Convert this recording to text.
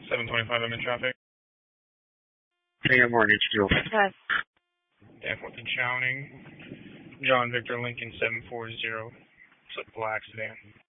725, I'm in traffic. Hey, good morning, it's Joe. Yes. Dan 14 Chowning. John Victor Lincoln 740. It's a black sedan.